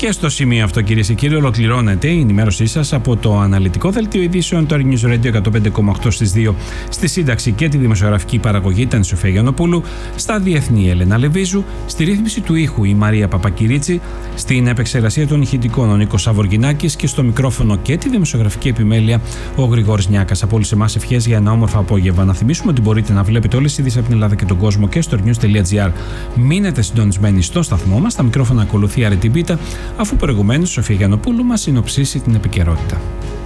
Και στο σημείο αυτό, κυρίες και κύριοι, ολοκληρώνεται η ενημέρωσή σας από το αναλυτικό δελτίο ειδήσεων του News Radio 105,8 στις 2. Στη σύνταξη και τη δημοσιογραφική παραγωγή ήταν η Σοφία Γιαννοπούλου, στα διεθνή Έλενα Λεβίζου, στη ρύθμιση του ήχου η Μαρία Παπακυρίτσι, στην επεξεργασία των ηχητικών ο Νίκος Σαβοργινάκης και στο μικρόφωνο και τη δημοσιογραφική επιμέλεια ο Γρηγόρης Νιάκας. Από όλους εμάς ευχές για ένα όμορφο απόγευμα. Να θυμίσουμε ότι μπορείτε να βλέπετε όλες τις ειδήσεις από την Ελλάδα και τον κόσμο και στο news.gr. Μείνετε συντονισμένοι στο σταθμό μας. Στα μικρόφωνα ακολουθεί Αρετή Μπίτα, αφού προηγουμένως η Σοφία Γιαννοπούλου μας συνοψίσει την επικαιρότητα.